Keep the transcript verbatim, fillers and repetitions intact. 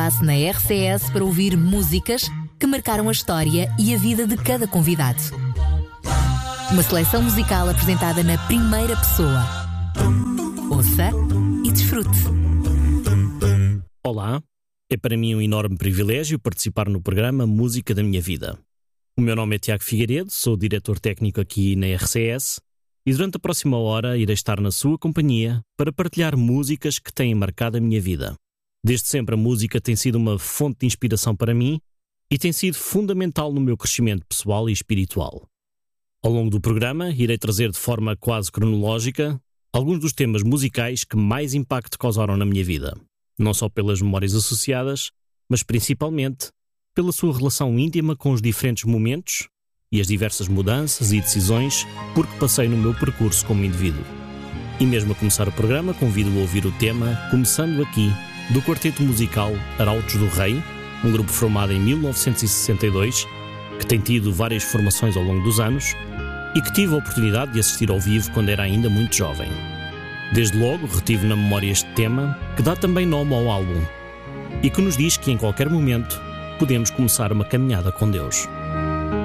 Passe na R C S para ouvir músicas que marcaram a história e a vida de cada convidado. Uma seleção musical apresentada na primeira pessoa. Ouça e desfrute. Olá, é para mim um enorme privilégio participar no programa Música da Minha Vida. O meu nome é Tiago Figueiredo, sou diretor técnico aqui na R C S e durante a próxima hora irei estar na sua companhia para partilhar músicas que têm marcado a minha vida. Desde sempre a música tem sido uma fonte de inspiração para mim e tem sido fundamental no meu crescimento pessoal e espiritual. Ao longo do programa irei trazer de forma quase cronológica alguns dos temas musicais que mais impacto causaram na minha vida, não só pelas memórias associadas, mas principalmente pela sua relação íntima com os diferentes momentos e as diversas mudanças e decisões por que passei no meu percurso como indivíduo. E mesmo a começar o programa, convido-o a ouvir o tema Começando Aqui, do quarteto musical Arautos do Rei, um grupo formado em mil novecentos e sessenta e dois, que tem tido várias formações ao longo dos anos e que tive a oportunidade de assistir ao vivo quando era ainda muito jovem. Desde logo retive na memória este tema, que dá também nome ao álbum, e que nos diz que em qualquer momento podemos começar uma caminhada com Deus.